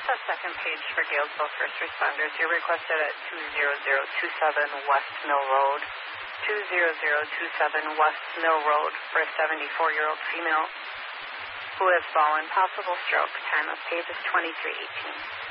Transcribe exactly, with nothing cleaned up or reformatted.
The second page for Galesville First Responders. You're requested at two zero zero two seven West Mill Road. two zero zero two seven West Mill Road for a seventy-four-year-old female who has fallen, possible stroke. Time of page is twenty-three eighteen.